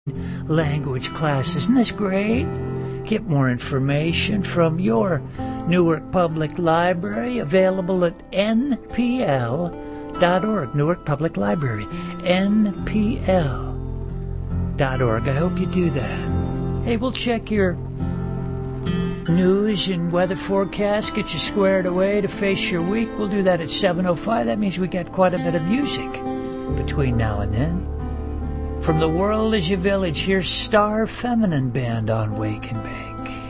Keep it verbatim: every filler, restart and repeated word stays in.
language class. Isn't this great? Get more information from your Newark Public Library, available at N P L dot org, Newark Public Library, N P L dot org. I hope you do that. Hey, we'll check your news and weather forecast, get you squared away to face your week. We'll do that at seven oh five. That means we got quite a bit of music between now and then. From The World Is Your Village, here's Star Feminine Band on Wake and Bake.